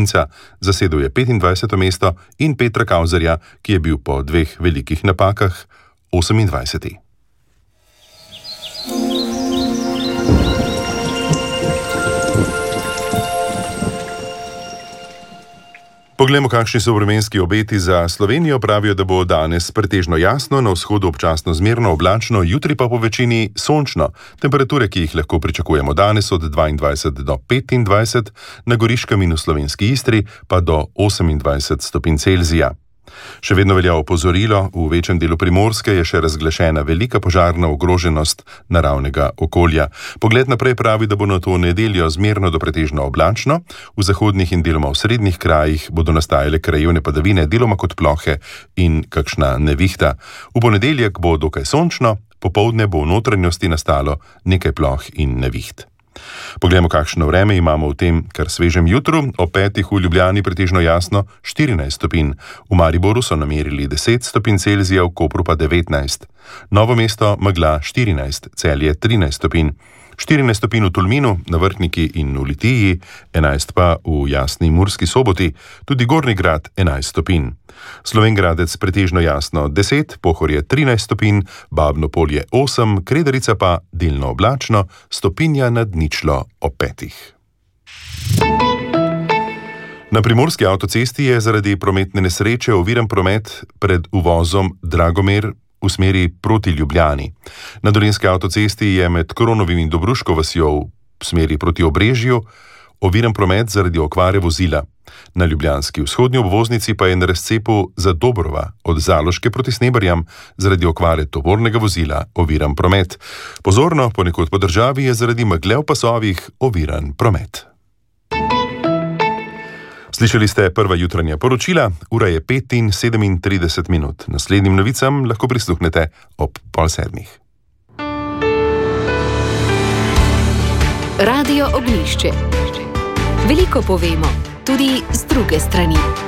Štefinca, zasedel je 25. mesto, in Petra Kauzerja, ki je bil po 2 velikih napakah 28. Poglejmo, kakšni so vremenski obeti za Slovenijo. Pravijo, da bo danes pretežno jasno, na vzhodu občasno zmerno oblačno, jutri pa po večini sončno. Temperature, ki jih lahko pričakujemo danes, od 22 do 25, na Goriškem in v slovenski Istri pa do 28 stopinj Celzija. Še vedno velja opozorilo, v večjem delu Primorske je še razglašena velika požarna ogroženost naravnega okolja. Pogled naprej pravi, da bo na to nedeljo zmerno do pretežno oblačno, v zahodnih in deloma v srednjih krajih bodo nastajale krajevne padavine, deloma kot plohe in kakšna nevihta. V ponedeljek bo dokaj sončno, popoldne bo v notranjosti nastalo nekaj ploh in neviht. Poglejmo, kakšno vreme imamo v tem kar svežem jutru. Ob 5. v Ljubljani pretežno jasno 14 stopinj. V Mariboru so namerili 10 stopinj Celzija, v Kopru pa 19. Novo mesto megla 14, Celje 13 stopinj. 14 stopinj v Tolminu, na Vrhniki in v Litiji, 11 pa v jasni Murski Soboti, tudi Gornji Grad 11 stopinj. Slovenj Gradec pretežno jasno 10, Pohorje 13 stopinj, Babno Polje 8, Kredarica pa delno oblačno, stopinja nad ničlo ob 5. Na primorski avtocesti je zaradi prometne nesreče oviran promet pred uvozom Dragomer v smeri proti Ljubljani. Na Dolenjski avtocesti je med Kronovim in Dobruško vasjo v smeri proti Obrežju oviran promet zaradi okvare vozila. Na ljubljanski vzhodni obvoznici pa je na razcepu za Dobrova od Zaloške proti Sneberjam zaradi okvare tovornega vozila oviran promet. Pozorno, ponekod po državi je zaradi megle v pasovih oviran promet. Slišali ste prva jutranja poročila, ura je 5:37. Naslednjim novicam lahko prisluhnete ob 6:30. Radio Oglišče. Veliko povemo, tudi z druge strani.